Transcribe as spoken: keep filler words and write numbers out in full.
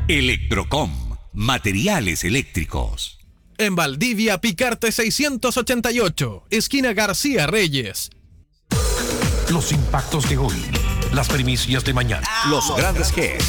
Electrocom, materiales eléctricos. En Valdivia, Picarte seiscientos ochenta y ocho, esquina García Reyes. Los impactos de hoy, las primicias de mañana. Los grandes hits.